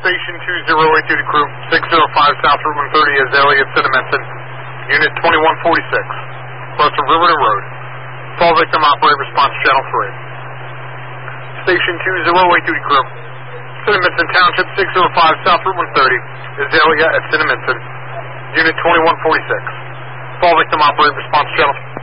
Station 208 duty crew, 605 South Route 130, Azalea, Cinnaminson, Unit 2146, close to Riverton Road. Fall victim operator response channel 3. Station 208 duty crew, Cinnaminson Township, 605 South Route 130, Azalea at Cinnaminson, Unit 2146. Fall victim operator response channel